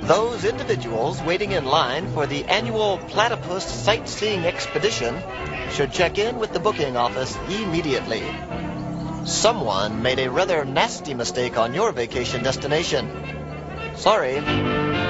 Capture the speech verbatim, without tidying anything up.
Those individuals waiting in line for the annual platypus sightseeing expedition should check in with the booking office immediately. Someone made a rather nasty mistake on your vacation destination. Sorry.